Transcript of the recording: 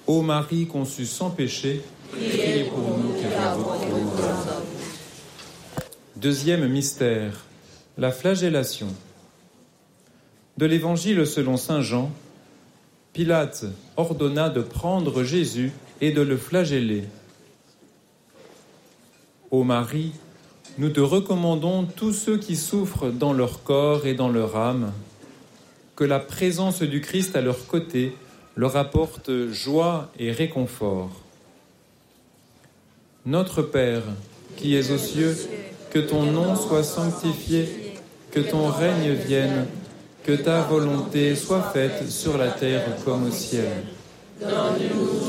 Ô Marie conçue sans péché, priez pour nous qui avons. Deuxième mystère, la flagellation. De l'Évangile selon saint Jean, Pilate ordonna de prendre Jésus et de le flageller. Ô Marie, nous te recommandons tous ceux qui souffrent dans leur corps et dans leur âme, que la présence du Christ à leur côté leur apporte joie et réconfort. Notre Père, qui es aux cieux, que ton nom soit sanctifié, que ton règne vienne, que ta volonté soit faite sur la terre comme au ciel. Donne-nous